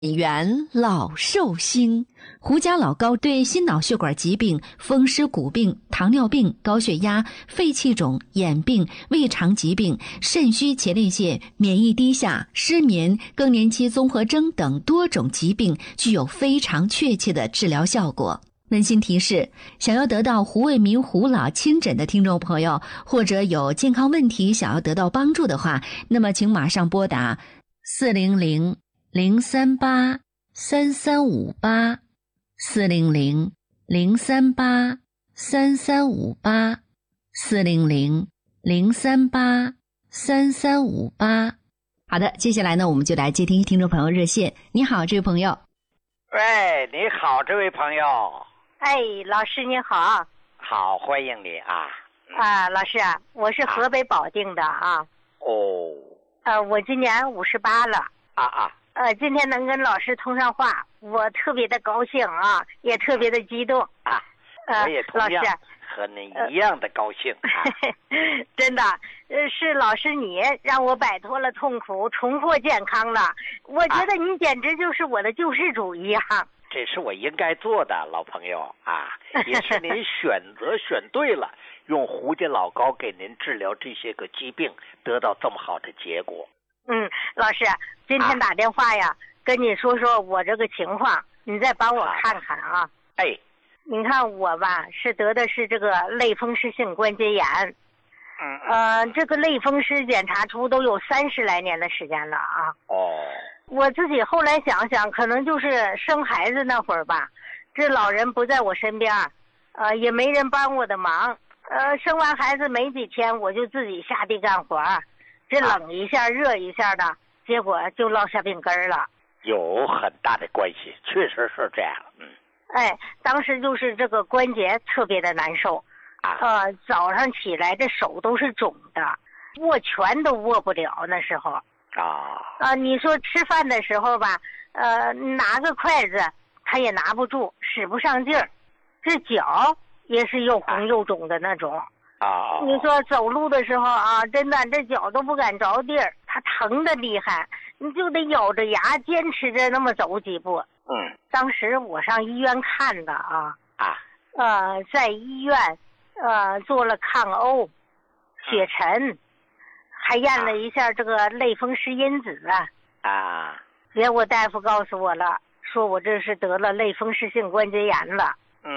元老寿星，胡家老高对心脑血管疾病、风湿骨病、糖尿病、高血压、肺气肿、眼病、胃肠疾病、肾虚前列腺、免疫低下、失眠、更年期综合征等多种疾病具有非常确切的治疗效果。温馨提示：想要得到胡卫民胡老亲诊的听众朋友，或者有健康问题想要得到帮助的话，那么请马上拨打400-038-3358 400-038-3358 400-038-3358。好的，接下来呢，我们就来接听听众朋友热线。你好，这位朋友。 喂，你好，这位朋友。 哎，老师你好。 好，欢迎你啊。 老师啊，我是河北保定的啊。 哦。 我今年58了。今天能跟老师通上话，我特别的高兴啊，也特别的激动啊。我也同样和你一样的高兴啊。 真的，是老师你让我摆脱了痛苦，重获健康了。我觉得你简直就是我的救世主一样。 这是我应该做的，老朋友啊，也是您选对了，用胡家老高给您治疗这些个疾病，得到这么好的结果。 老师，今天打电话呀，跟你说说我这个情况，你再帮我看看啊。 哎， 你看我吧，是得的是这个类风湿性关节炎。这个类风湿检查出都有30来年的时间了啊。我自己后来想想，可能就是生孩子那会儿吧，这老人不在我身边，也没人帮我的忙。生完孩子没几天，我就自己下地干活，这冷一下热一下的，结果就落下病根了。 有很大的关系，确实是这样。 当时就是这个关节特别的难受。早上起来这手都是肿的，握拳都握不了那时候。你说吃饭的时候吧，拿个筷子他也拿不住，使不上劲儿，这脚也是又红又肿的那种。你说走路的时候啊，真的这脚都不敢着地儿，它疼的厉害，你就得咬着牙坚持着那么走几步。当时我上医院看的在医院做了抗 O、血沉，还验了一下这个类风湿因子结果大夫告诉我了，说我这是得了类风湿性关节炎了。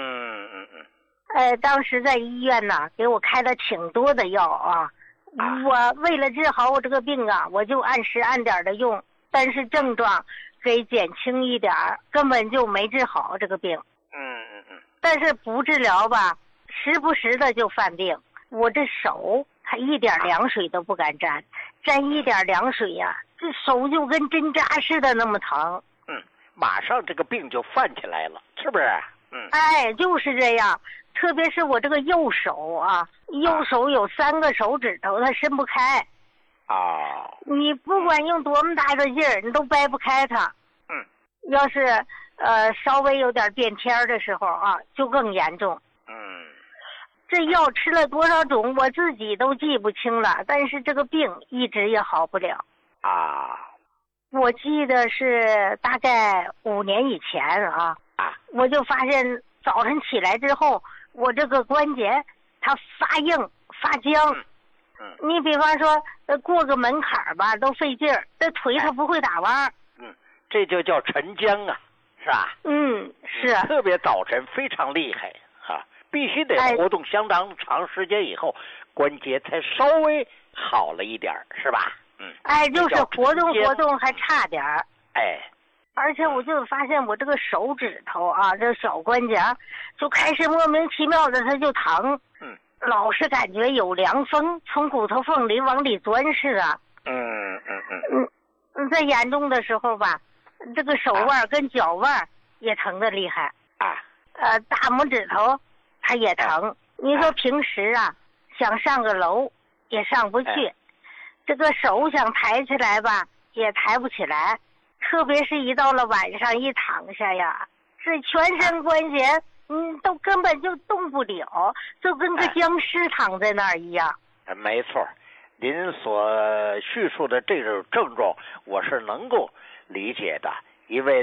当时在医院呢，给我开了挺多的药啊。我为了治好我这个病啊，我就按时按点的用，但是症状给减轻一点，根本就没治好这个病。但是不治疗吧，时不时的就犯病。我这手它一点凉水都不敢沾，沾一点凉水呀，这手就跟针扎似的那么疼。 马上这个病就犯起来了，是不是？ 就是这样。特别是我这个右手啊，右手有3个手指头它伸不开。你不管用多么大的劲儿，你都掰不开它。要是稍微有点变天的时候啊，就更严重。这药吃了多少种我自己都记不清了，但是这个病一直也好不了。我记得是大概5年以前我就发现早晨起来之后，我这个关节它发硬发僵。你比方说过个门槛吧都费劲儿，这腿它不会打弯。 这就叫沉僵啊，是吧？ 是。 特别早晨非常厉害必须得活动相当长时间以后，关节才稍微好了一点，是吧？ 就是活动还差点。而且我就发现我这个手指头这小关节就开始莫名其妙的它就疼。老是感觉有凉风从骨头缝里往里钻似的。在严重的时候吧，这个手腕跟脚腕也疼得厉害。大拇指头它也疼。你说平时想上个楼也上不去，这个手想抬起来吧也抬不起来，特别是一到了晚上一躺下呀，这全身关节都根本就动不了，就跟个僵尸躺在那儿一样。 没错，您所叙述的这种症状我是能够理解的， 一位